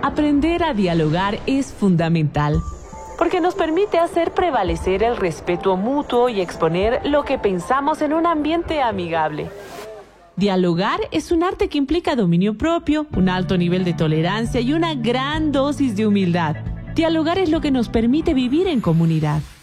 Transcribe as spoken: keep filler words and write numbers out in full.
Aprender a dialogar es fundamental, porque nos permite hacer prevalecer el respeto mutuo y exponer lo que pensamos en un ambiente amigable. Dialogar es un arte que implica dominio propio, un alto nivel de tolerancia y una gran dosis de humildad. Dialogar es lo que nos permite vivir en comunidad.